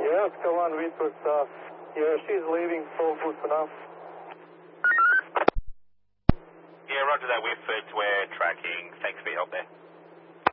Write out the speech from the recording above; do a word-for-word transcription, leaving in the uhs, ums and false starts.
Yeah, Oscar one, Whitworth, uh, yeah, she's leaving, all good for now. Yeah, roger that, Whitford, we're tracking. Thanks for your help there.